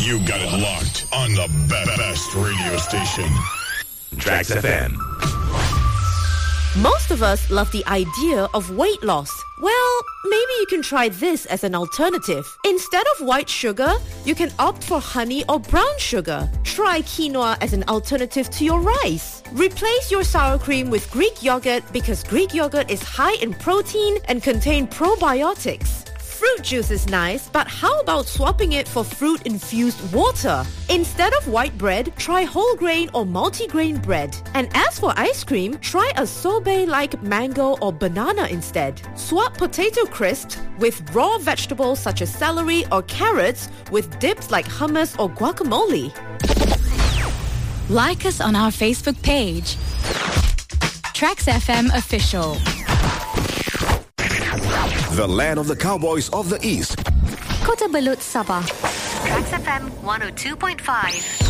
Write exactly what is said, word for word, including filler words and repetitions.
You got it locked on the be- best radio station. Tracks F M. Most of us love the idea of weight loss. Well, maybe you can try this as an alternative. Instead of white sugar, you can opt for honey or brown sugar. Try quinoa as an alternative to your rice. Replace your sour cream with Greek yogurt because Greek yogurt is high in protein and contain probiotics. Fruit juice is nice, but how about swapping it for fruit-infused water? Instead of white bread, try whole grain or multi-grain bread. And as for ice cream, try a sorbet like mango or banana instead. Swap potato crisps with raw vegetables such as celery or carrots with dips like hummus or guacamole. Like us on our Facebook page. Tracks F M Official. The land of the Cowboys of the East. Kota Belud, Sabah. Tracks F M one oh two point five.